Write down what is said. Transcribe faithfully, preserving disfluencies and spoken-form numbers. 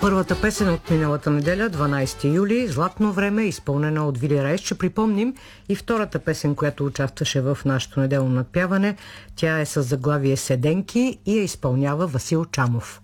Първата песен от миналата неделя, дванайсети юли, Златно време, изпълнена от Вили Райс. Ще припомним и втората песен, която участваше в нашето неделно надпяване. Тя е с заглавие Седенки и я изпълнява Васил Чамов.